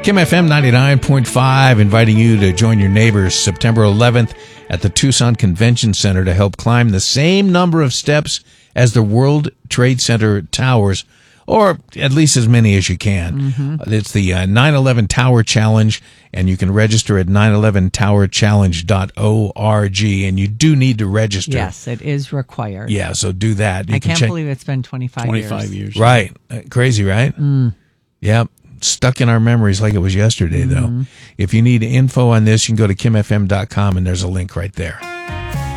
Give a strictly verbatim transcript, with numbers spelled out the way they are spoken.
Kim F M ninety-nine point five, inviting you to join your neighbors September eleventh at the Tucson Convention Center to help climb the same number of steps as the World Trade Center towers, or at least as many as you can. Mm-hmm. It's the uh, nine eleven Tower Challenge, and you can register at nine eleven tower challenge dot org, and you do need to register. Yes, it is required. Yeah, so do that. You I can can't check. believe it's been twenty-five, twenty-five years. years. Right. Uh, crazy, right? Mm. Yeah. Stuck in our memories like it was yesterday, though. Mm-hmm. If you need info on this, you can go to kim f m dot com, and there's a link right there.